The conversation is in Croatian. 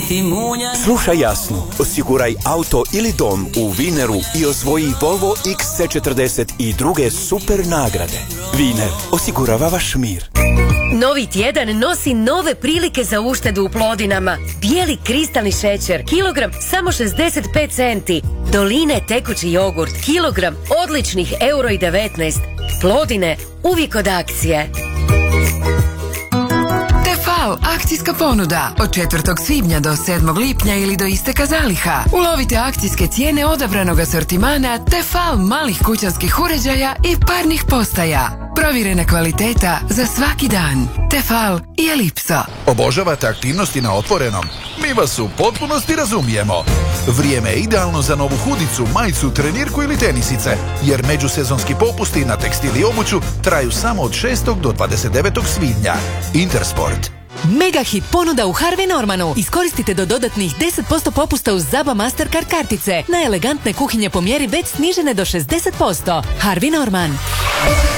Slušaj jasno, osiguraj auto ili dom u Vineru i osvoji Volvo XC40 i druge super nagrade. Viner, osigurava vaš mir. Novi tjedan nosi nove prilike za uštedu u Plodinama. Bijeli kristalni šećer, kilogram samo 65 centi. Doline tekući jogurt, kilogram odličnih €1,19. Plodine, uvijek od akcije. Tefal, akcijska ponuda. Od 4. svibnja do 7. lipnja ili do isteka zaliha. Ulovite akcijske cijene odabranog asortimana Tefal malih kućanskih uređaja i parnih postaja. Provjerena kvaliteta za svaki dan. Tefal i Elipso. Obožavate aktivnosti na otvorenom? Mi vas u potpunosti razumijemo. Vrijeme je idealno za novu hudicu, majicu, trenirku ili tenisice, jer međusezonski popusti na tekstil i obuću traju samo od 6. do 29. svibnja. Intersport. Mega hit ponuda u Harvey Normanu. Iskoristite do dodatnih 10% popusta uz ZABA Mastercard kartice. Na elegantne kuhinje po mjeri već snižene do 60%. Harvey Norman.